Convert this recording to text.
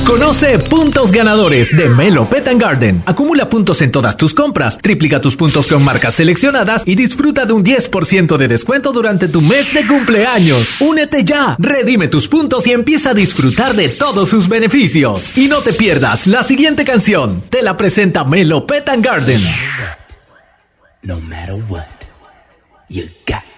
Conoce Puntos Ganadores de Melo Pet and Garden. Acumula puntos en todas tus compras, triplica tus puntos con marcas seleccionadas y disfruta de un 10% de descuento durante tu mes de cumpleaños. ¡Únete ya! Redime tus puntos y empieza a disfrutar de todos sus beneficios. Y no te pierdas la siguiente canción. Te la presenta Melo Pet and Garden. No matter what, you got